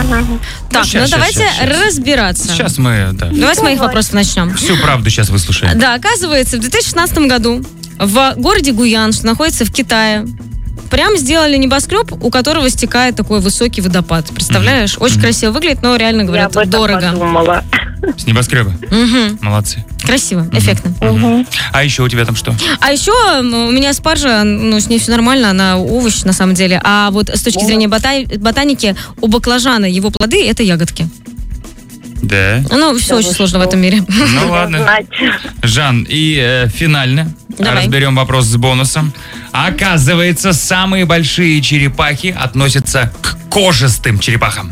Так, давайте разбираться. Сейчас мы, Давай с моих вопросов начнем. Всю правду сейчас выслушаем. Да, оказывается, в 2016 году в городе Гуян, что находится в Китае, прям сделали небоскреб, у которого стекает такой высокий водопад. Представляешь? Очень красиво выглядит, но реально, говорят, дорого. Подумала. С небоскреба? Молодцы. Красиво, эффектно. А еще у тебя там что? А еще у меня спаржа, с ней все нормально, она овощ на самом деле. А вот с точки зрения ботаники, у баклажана его плоды – это ягодки. Да. Все очень сложно в этом мире. Ну ладно. Жан, и финально разберем вопрос с бонусом. Оказывается, самые большие черепахи относятся к кожистым черепахам.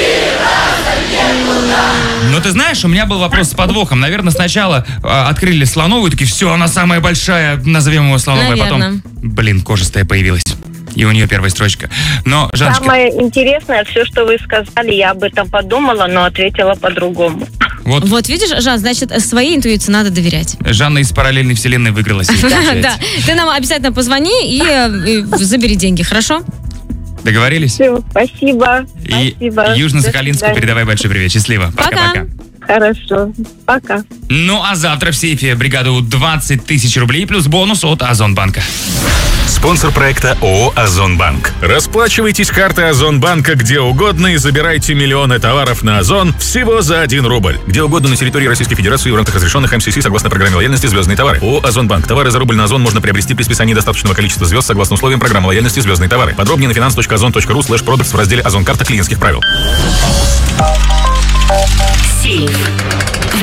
Ну, ты знаешь, у меня был вопрос с подвохом. Наверное, сначала открыли слоновую, такие, все, она самая большая, назовем его слоновой. Потом, кожистая появилась. И у нее первая строчка. Но, Жанночка... Самое интересное, все, что вы сказали, я об этом подумала, но ответила по-другому. Вот видишь, Жан, значит, своей интуиции надо доверять. Жанна из параллельной вселенной выиграла себе. Да, ты нам обязательно позвони и забери деньги, хорошо? Договорились? Все, спасибо. И Южно-Сахалинску передавай большой привет. Счастливо. Пока-пока. Хорошо. Пока. Ну, а завтра в сейфе бригаду 20 тысяч рублей плюс бонус от Озонбанка. Спонсор проекта ООО «Озонбанк». Расплачивайтесь картой Озонбанка где угодно и забирайте миллионы товаров на Озон всего за 1 рубль. Где угодно на территории Российской Федерации в рамках разрешенных МСС согласно программе лояльности «Звездные товары». ООО «Озонбанк». Товары за рубль на Озон можно приобрести при списании достаточного количества звезд согласно условиям программы лояльности «Звездные товары». Подробнее на finance.ozon.ru/products в разделе «Озон карта клиентских правил». Сейф.